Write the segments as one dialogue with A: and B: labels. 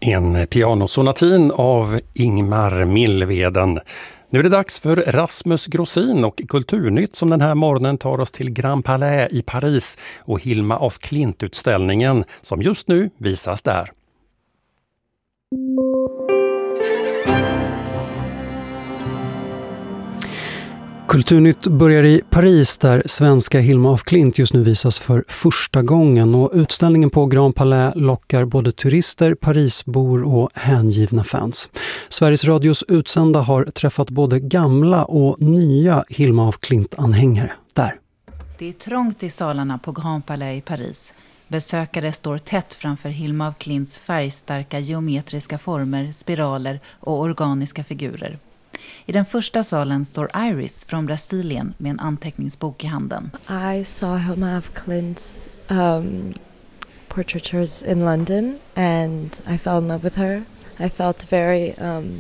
A: En pianosonatin av Ingmar Millveden. Nu är det dags för Rasmus Grossin och Kulturnytt som den här morgonen tar oss till Grand Palais i Paris och Hilma af Klint-utställningen som just nu visas där. Kulturnytt börjar i Paris där svenska Hilma af Klint just nu visas för första gången och utställningen på Grand Palais lockar både turister, Parisbor och hängivna fans. Sveriges Radios utsända har träffat både gamla och nya Hilma af Klint-anhängare där.
B: Det är trångt i salarna på Grand Palais i Paris. Besökare står tätt framför Hilma af Klints färgstarka geometriska former, spiraler och organiska figurer. I den första salen står Iris från Brasilien med en anteckningsbok i handen.
C: I saw Hilma af Klint's portraitures in London and I fell in love with her. I felt very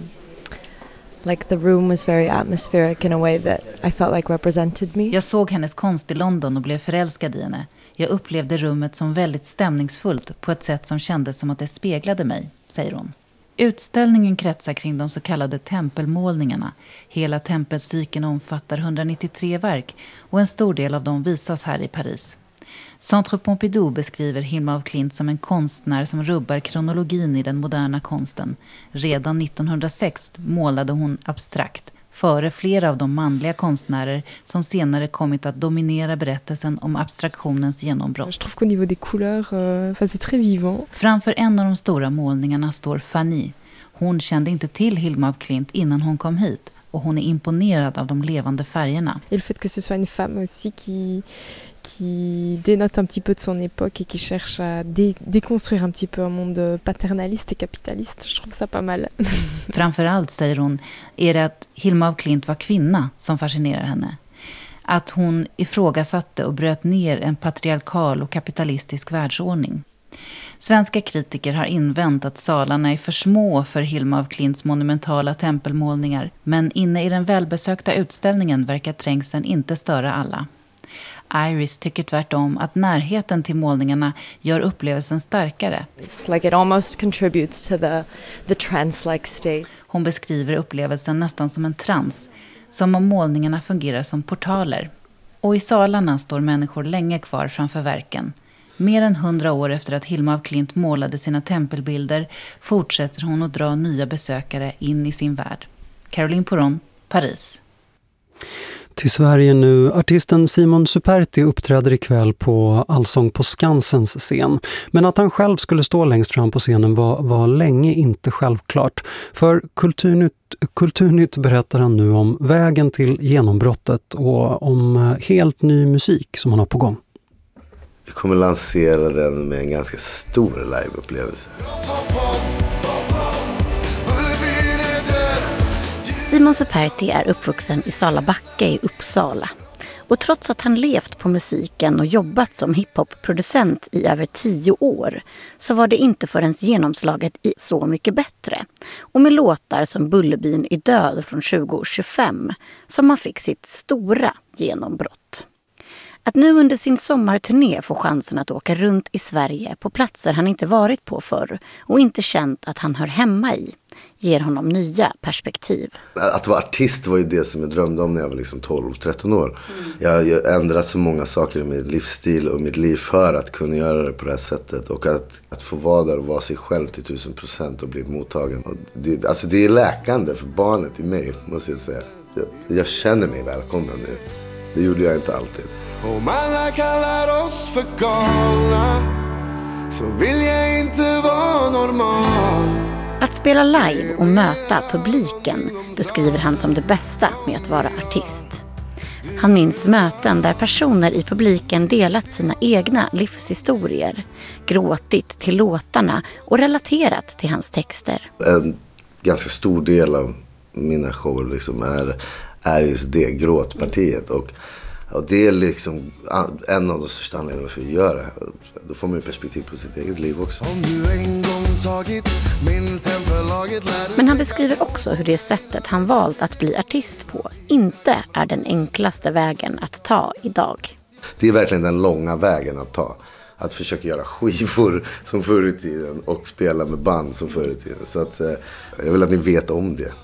C: like the room was very atmospheric in a way that I felt like represented me.
B: Jag såg hennes konst i London och blev förälskad i henne. Jag upplevde rummet som väldigt stämningsfullt på ett sätt som kändes som att det speglade mig, säger hon. Utställningen kretsar kring de så kallade tempelmålningarna. Hela tempelcykeln omfattar 193 verk och en stor del av dem visas här i Paris. Centre Pompidou beskriver Hilma af Klint som en konstnär som rubbar kronologin i den moderna konsten. Redan 1906 målade hon abstrakt, före flera av de manliga konstnärer som senare kommit att dominera berättelsen om abstraktionens genombrott.
D: Jag trouve qu'au niveau des couleurs, c'est très vivant.
B: Framför en av de stora målningarna står Fanny. Hon kände inte till Hilma af Klint innan hon kom hit och hon är imponerad av de levande färgerna.
D: Et le fait que ce soit une femme aussi qui dénote un petit peu de son époque et qui cherche à déconstruire un petit peu un monde paternaliste et capitaliste. Je trouve ça pas mal.
B: Framförallt, säger hon, är det att Hilma af Klint var kvinna som fascinerar henne. Att hon ifrågasatte och bröt ner en patriarkal och kapitalistisk världsordning. Svenska kritiker har invänt att salarna är för små för Hilma af Klints monumentala tempelmålningar, men inne i den välbesökta utställningen verkar trängseln inte störa alla. Iris tycker tvärtom att närheten till målningarna gör upplevelsen starkare.
C: It's like it almost contributes to the trance-like state.
B: Hon beskriver upplevelsen nästan som en trans, som om målningarna fungerar som portaler. Och i salarna står människor länge kvar framför verken. Mer än 100 år efter att Hilma af Klint målade sina tempelbilder fortsätter hon att dra nya besökare in i sin värld. Caroline Poron, Paris.
A: Till Sverige nu. Artisten Simon Superti uppträder ikväll på Allsång på Skansens scen. Men att han själv skulle stå längst fram på scenen var länge inte självklart. För Kulturnytt berättar han nu om vägen till genombrottet och om helt ny musik som han har på gång.
E: Vi kommer lansera den med en ganska stor liveupplevelse.
F: Simon Superti är uppvuxen i Salabacka i Uppsala. Och trots att han levt på musiken och jobbat som hiphop-producent i över 10 år så var det inte förrän genomslaget i Så mycket bättre. Och med låtar som Bullerbyn är död från 2025 som man fick sitt stora genombrott. Att nu under sin sommarturné få chansen att åka runt i Sverige på platser han inte varit på förr och inte känt att han hör hemma i ger honom nya perspektiv.
E: Att vara artist var ju det som jag drömde om när jag var liksom 12-13 år. Jag ändrade så många saker i min livsstil och mitt liv för att kunna göra det på det här sättet. Och att få vara där och vara sig själv till 1000% och bli mottagen. Och det är läkande för barnet i mig, måste jag säga. Jag känner mig välkommen nu. Det gjorde jag inte alltid.
G: Om alla kallar oss för galna så vill jag inte vara normal.
F: Att spela live och möta publiken beskriver han som det bästa med att vara artist. Han minns möten där personer i publiken delat sina egna livshistorier, gråtit till låtarna och relaterat till hans texter.
E: En ganska stor del av mina shower liksom är just det, gråtpartiet. Och det är liksom en av de största anledningarna för att göra det. Då får man ju perspektiv på sitt eget liv också.
F: Men han beskriver också hur det sättet han valt att bli artist på inte är den enklaste vägen att ta idag.
E: Det är verkligen den långa vägen att ta. att försöka göra skivor som förr i tiden och spela med band som förr i tiden. Så att jag vill att ni vet om det.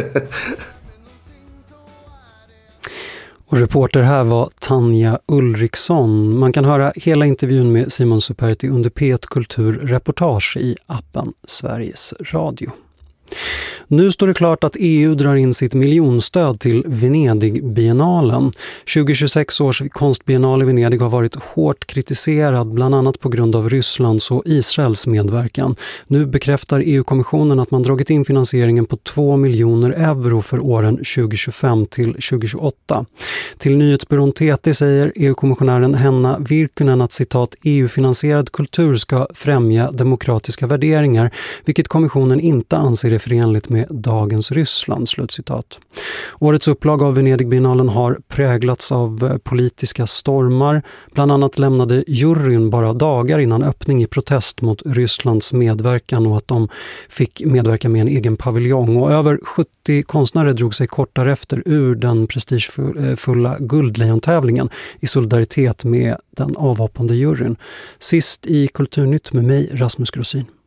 A: Och reporter här var Tanja Ulriksson. Man kan höra hela intervjun med Simon Superti under P1 Kultur-reportage i appen Sveriges Radio. Nu står det klart att EU drar in sitt miljonstöd till Venedig-biennalen. 2026 års konstbiennal i Venedig har varit hårt kritiserad, bland annat på grund av Rysslands och Israels medverkan. Nu bekräftar EU-kommissionen att man dragit in finansieringen på 2 miljoner euro för åren 2025 till 2028. Till nyhetsbyrån TT säger EU-kommissionären Henna Virkkunen att citat EU-finansierad kultur ska främja demokratiska värderingar, vilket kommissionen inte anser är förenligt med dagens Ryssland, slutcitat. Årets upplag av Venedig-biennalen har präglats av politiska stormar. Bland annat lämnade juryn bara dagar innan öppning i protest mot Rysslands medverkan och att de fick medverka med en egen paviljong. Och över 70 konstnärer drog sig kort därefter ur den prestigefulla Guldlejon-tävlingen i solidaritet med den avhoppande juryn. Sist i Kulturnytt med mig, Rasmus Grossin.